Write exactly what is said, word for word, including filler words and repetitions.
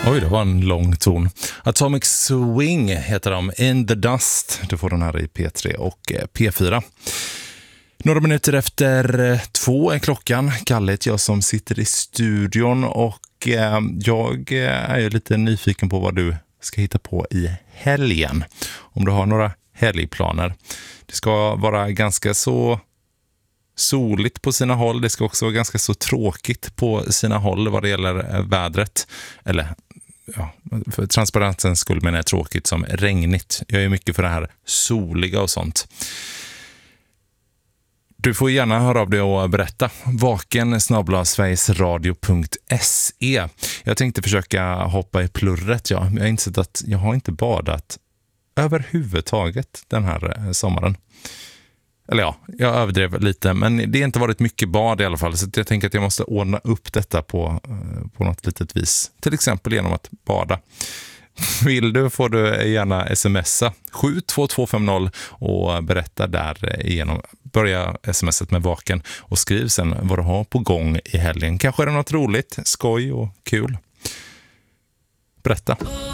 Oj, det var en lång ton. Atomic Swing heter de, In the Dust. Du får den här i P tre och P fyra. Några minuter efter två är klockan. Kalle heter jag som sitter i studion och eh, jag är ju lite nyfiken på vad du ska hitta på i helgen. Om du har några helgplaner. Det ska vara ganska så soligt på sina håll. Det ska också vara ganska så tråkigt på sina håll vad det gäller vädret. Eller ja, för transparensens skull menar jag tråkigt som regnigt. Jag är mycket för det här soliga och sånt. Du får gärna höra av dig och berätta. Vaken snabel-a sverigesradio punkt se. Jag tänkte försöka hoppa i plurret. Ja. Jag har insett att jag har inte badat överhuvudtaget den här sommaren. Eller ja, jag överdrev lite, men det har inte varit mycket bad i alla fall. Så jag tänker att jag måste ordna upp detta på, på något litet vis. Till exempel genom att bada. Vill du får du gärna smsa sju två två fem noll och berätta där igenom. Börja smset med vaken och skriv sen vad du har på gång i helgen. Kanske är det något roligt, skoj och kul. Berätta.